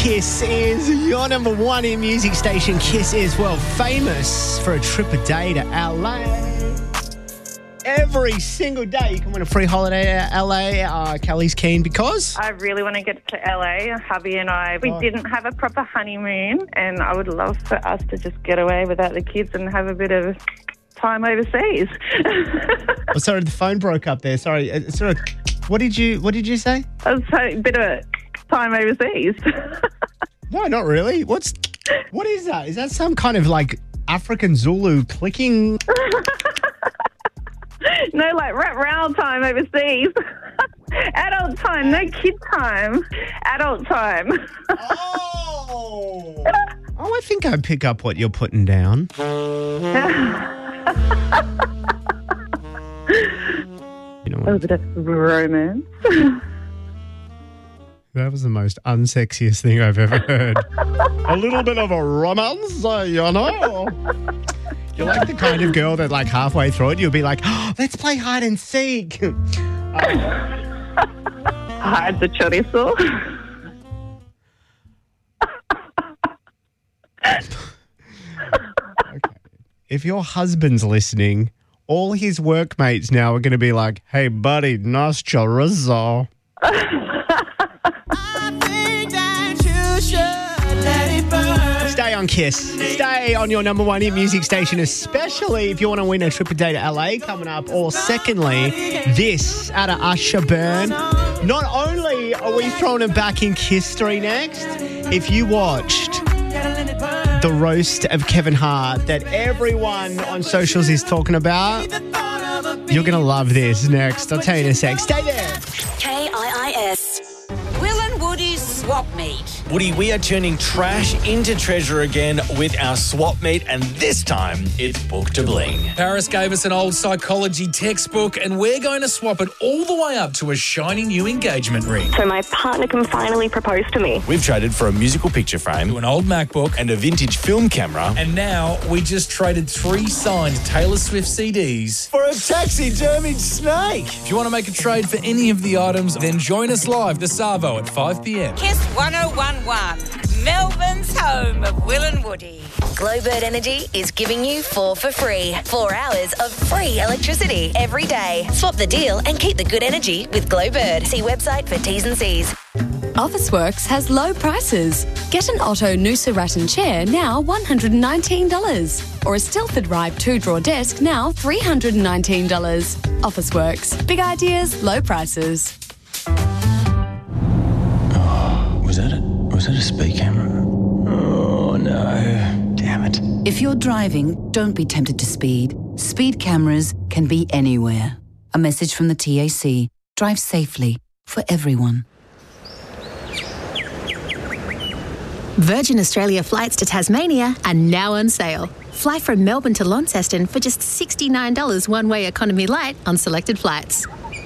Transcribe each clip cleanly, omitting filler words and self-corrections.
Kiss is your number one in music station. Kiss is, well, famous for a trip a day to LA. Every single day you can win a free holiday at LA. Kelly's keen because... I really want to get to LA. Hubby and I, we didn't have a proper honeymoon, and I would love for us to just get away without the kids and have a bit of time overseas. Oh, sorry, the phone broke up there. Sorry. What did you say? I was saying a bit of a time overseas. No, not really. What is that? Is that some kind of like African Zulu clicking? No, like wrap round time overseas. Adult time, no kid time. Adult time. Oh, I think I pick up what you're putting down. You know what? A bit of romance. That was the most unsexiest thing I've ever heard. A little bit of a romance, you know. You're like the kind of girl that like halfway through it, you'll be like, oh, let's play hide and seek. Hide the chorizo. Okay. If your husband's listening, all his workmates now are going to be like, hey, buddy, nice chorizo. Stay on Kiss. Stay on your number one hit music station, especially if you want to win a trip a day to LA coming up. Or secondly, this out of Usher Burn. Not only are we throwing it back in Kiss-Story next, if you watched the roast of Kevin Hart that everyone on socials is talking about, you're going to love this next. I'll tell you in a sec. Stay there. KIIS. Will and Woody's Swap Meet. Woody, we are turning trash into treasure again with our swap meet, and this time it's Book to Bling. Paris gave us an old psychology textbook, and we're going to swap it all the way up to a shiny new engagement ring. So my partner can finally propose to me. We've traded for a musical picture frame, To an old MacBook, and a vintage film camera, and now we just traded 3 signed Taylor Swift CDs. for a taxidermied snake. If you want to make a trade for any of the items, then join us live this Savo at 5 p.m. Kiss 1011. Melbourne's home of Will and Woody. Glowbird Energy is giving you 4 for free. 4 hours of free electricity every day. Swap the deal and keep the good energy with Glowbird. See website for T's and C's. Officeworks has low prices. Get an Otto Noosa Rattan chair now $119. Or a Stilford Ribe 2-drawer desk now $319. Officeworks. Big ideas, low prices. Was that it? Was that a speed camera? Oh, no. Damn it. If you're driving, don't be tempted to speed. Speed cameras can be anywhere. A message from the TAC. Drive safely for everyone. Virgin Australia flights to Tasmania are now on sale. Fly from Melbourne to Launceston for just $69 one-way economy light on selected flights.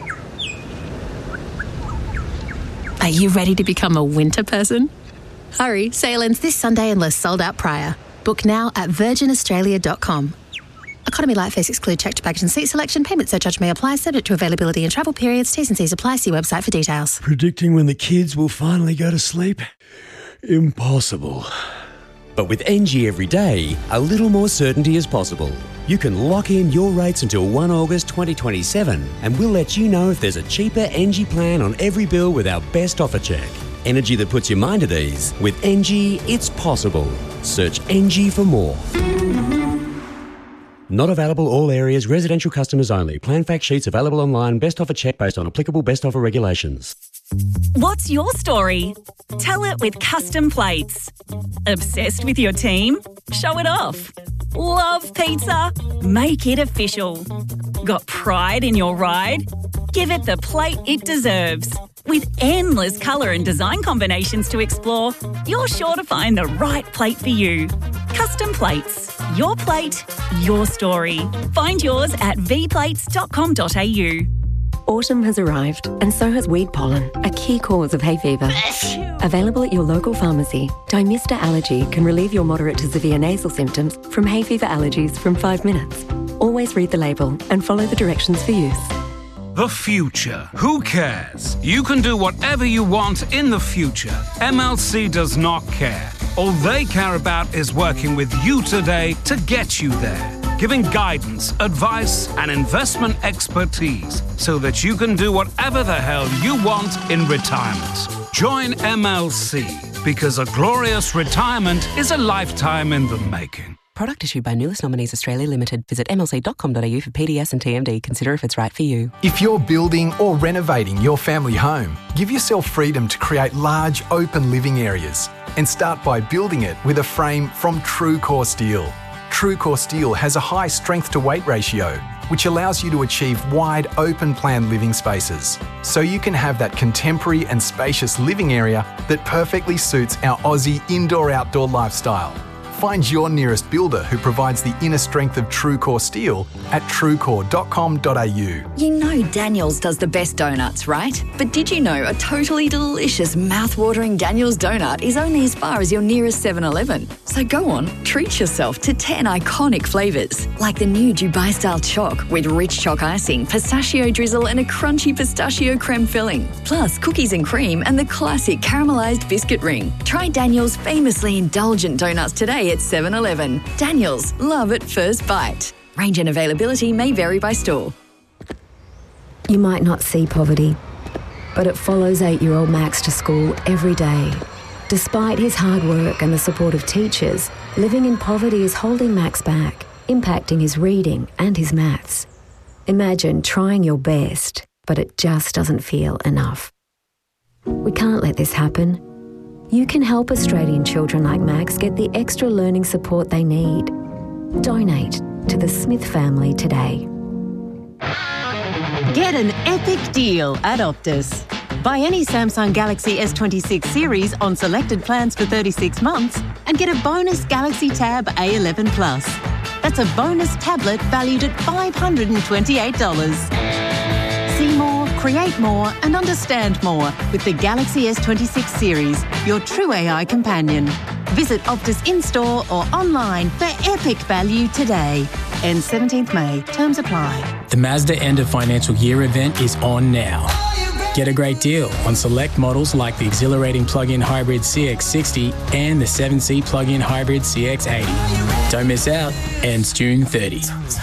Are you ready to become a winter person? Hurry, sale ends this Sunday unless sold out prior. Book now at virginaustralia.com. Economy light fares exclude checked baggage and seat selection. Payment surcharge may apply, subject to availability and travel periods. T's and C's apply. See website for details. Predicting when the kids will finally go to sleep? Impossible. But with NG every day, a little more certainty is possible. You can lock in your rates until 1 August 2027, and we'll let you know if there's a cheaper NG plan on every bill with our best offer check. Energy that puts your mind at ease. With NG, it's possible. Search NG for more. Not available all areas, residential customers only. Plan fact sheets available online. Best offer check based on applicable best offer regulations. What's your story? Tell it with Custom Plates. Obsessed with your team? Show it off. Love pizza? Make it official. Got pride in your ride? Give it the plate it deserves. With endless colour and design combinations to explore, you're sure to find the right plate for you. Custom Plates. Your plate, your story. Find yours at vplates.com.au. Autumn has arrived, and so has weed pollen, a key cause of hay fever. Available at your local pharmacy, Dymista Allergy can relieve your moderate to severe nasal symptoms from hay fever allergies from 5 minutes. Always read the label and follow the directions for use. The future. Who cares? You can do whatever you want in the future. MLC does not care. All they care about is working with you today to get you there. Giving guidance, advice, and investment expertise so that you can do whatever the hell you want in retirement. Join MLC because a glorious retirement is a lifetime in the making. Product issued by Nulis Nominees Australia Limited. Visit mlc.com.au for PDS and TMD. Consider if it's right for you. If you're building or renovating your family home, give yourself freedom to create large, open living areas and start by building it with a frame from TrueCore Steel. TrueCore Steel has a high strength-to-weight ratio, which allows you to achieve wide, open-plan living spaces, so you can have that contemporary and spacious living area that perfectly suits our Aussie indoor-outdoor lifestyle. Find your nearest builder who provides the inner strength of TrueCore Steel at truecore.com.au. You know Daniel's does the best donuts, right? But did you know a totally delicious, mouth-watering Daniel's donut is only as far as your nearest 7-Eleven? So go on, treat yourself to 10 iconic flavours, like the new Dubai-style choc with rich choc icing, pistachio drizzle and a crunchy pistachio creme filling, plus cookies and cream and the classic caramelised biscuit ring. Try Daniel's famously indulgent donuts today at 7-Eleven. Daniel's, love at first bite. Range and availability may vary by store. You might not see poverty, but it follows 8-year-old Max to school every day. Despite his hard work and the support of teachers, living in poverty is holding Max back, impacting his reading and his maths. Imagine trying your best, but it just doesn't feel enough. We can't let this happen. You can help Australian children like Max get the extra learning support they need. Donate to the Smith family today. Get an epic deal at Optus. Buy any Samsung Galaxy S26 series on selected plans for 36 months and get a bonus Galaxy Tab A11 Plus. That's a bonus tablet valued at $528. See more, create more and understand more with the Galaxy S26 series, your true AI companion. Visit Optus in-store or online for epic value today. Ends 17th May. Terms apply. The Mazda end of financial year event is on now. Get a great deal on select models like the exhilarating plug-in hybrid CX-60 and the 7-seat plug-in hybrid CX-80. Don't miss out. Ends June 30.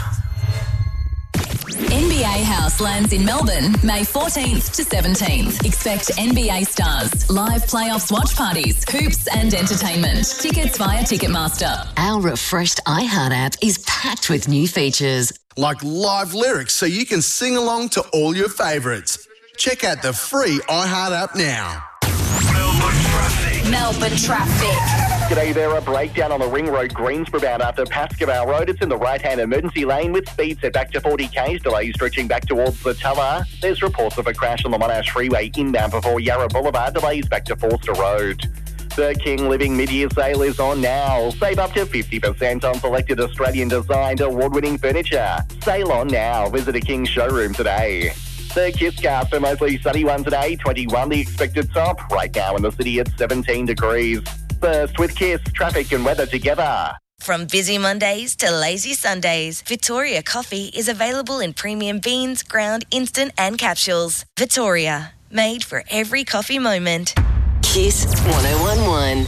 NBA House lands in Melbourne, May 14th to 17th. Expect NBA stars, live playoffs watch parties, hoops and entertainment. Tickets via Ticketmaster. Our refreshed iHeart app is packed with new features. Like live lyrics so you can sing along to all your favourites. Check out the free iHeart app now. Melbourne traffic. G'day there, a breakdown on the Ring Road Greensboro bound after Pascoe Road. It's in the right-hand emergency lane with speed set back to 40 k's, delays stretching back towards the Tower. There's reports of a crash on the Monash Freeway inbound before Yarra Boulevard, delays back to Forster Road. The King Living mid-year sale is on now. Save up to 50% on selected Australian-designed award-winning furniture. Sale on now. Visit a King showroom today. The Kisscast, a mostly sunny one today, 21 the expected top. Right now in the city it's 17 degrees. First with Kiss, traffic and weather together. From busy Mondays to lazy Sundays, Victoria Coffee is available in premium beans, ground, instant and capsules. Victoria, made for every coffee moment. Kiss 1011.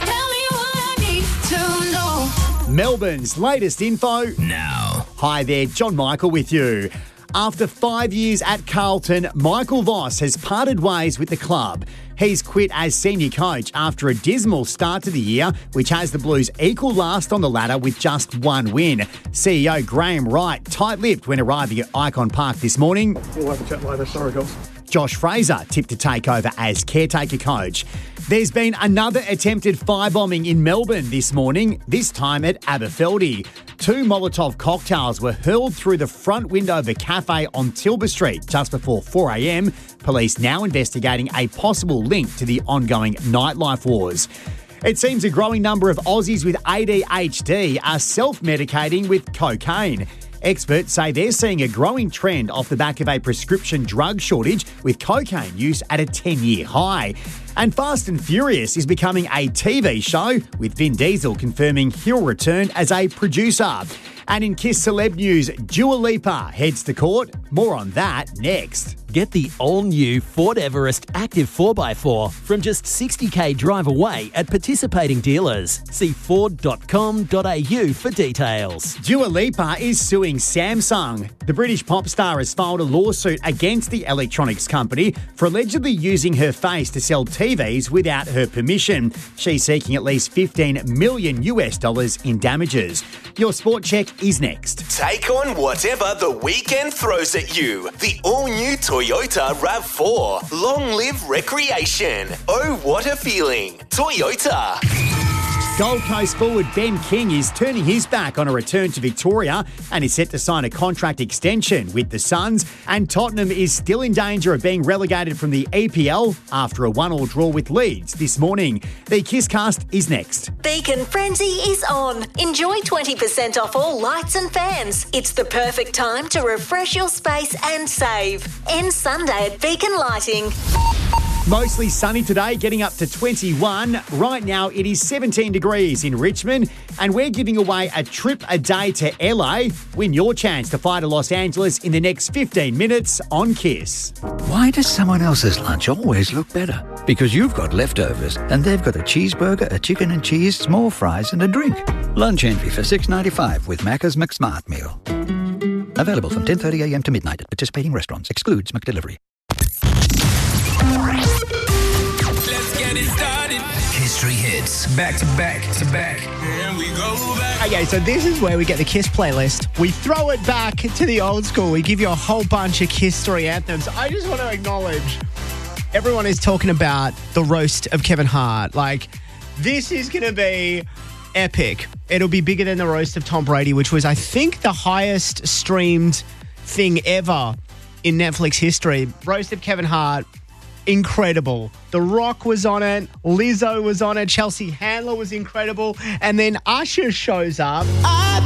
Melbourne's latest info now. Hi there, John Michael with you. After 5 years at Carlton, Michael Voss has parted ways with the club. He's quit as senior coach after a dismal start to the year, which has the Blues equal last on the ladder with just one win. CEO Graham Wright tight-lipped when arriving at Icon Park this morning. We'll have a chat later. Sorry, guys. Josh Fraser tipped to take over as caretaker coach. There's been another attempted firebombing in Melbourne this morning, this time at Aberfeldy. 2 Molotov cocktails were hurled through the front window of a cafe on Tilbury Street just before 4 a.m. Police now investigating a possible link to the ongoing nightlife wars. It seems a growing number of Aussies with ADHD are self-medicating with cocaine. Experts say they're seeing a growing trend off the back of a prescription drug shortage, with cocaine use at a 10-year high. And Fast and Furious is becoming a TV show, with Vin Diesel confirming he'll return as a producer. And in Kiss Celeb News, Dua Lipa heads to court. More on that next. Get the all-new Ford Everest Active 4x4 from just $60,000 drive away at participating dealers. See Ford.com.au for details. Dua Lipa is suing Samsung. The British pop star has filed a lawsuit against the electronics company for allegedly using her face to sell TVs without her permission. She's seeking at least $15 million in damages. Your Sport Check is next. Take on whatever the weekend throws at you. The all-new Toyota RAV4. Long live recreation. Oh, what a feeling. Toyota. Gold Coast forward Ben King is turning his back on a return to Victoria and is set to sign a contract extension with the Suns. And Tottenham is still in danger of being relegated from the EPL after a 1-1 draw with Leeds this morning. The Kisscast is next. Beacon Frenzy is on. Enjoy 20% off all lights and fans. It's the perfect time to refresh your space and save. End Sunday at Beacon Lighting. Mostly sunny today, getting up to 21. Right now, it is 17 degrees in Richmond, and we're giving away a trip a day to LA. Win your chance to fly to Los Angeles in the next 15 minutes on Kiss. Why does someone else's lunch always look better? Because you've got leftovers, and they've got a cheeseburger, a chicken and cheese, small fries, and a drink. Lunch envy for $6.95 with Macca's McSmart Meal. Available from 10:30 a.m. to midnight at participating restaurants. Excludes McDelivery. Let's get it started. History hits. Back to back to back. And we go back. Okay, so this is where we get the Kiss playlist. We throw it back to the old school. We give you a whole bunch of Kiss story anthems. I just want to acknowledge everyone is talking about the roast of Kevin Hart. Like, this is going to be epic. It'll be bigger than the roast of Tom Brady, which was, I think, the highest streamed thing ever in Netflix history. Roast of Kevin Hart. Incredible. The Rock was on it. Lizzo was on it. Chelsea Handler was incredible. And then Usher shows up.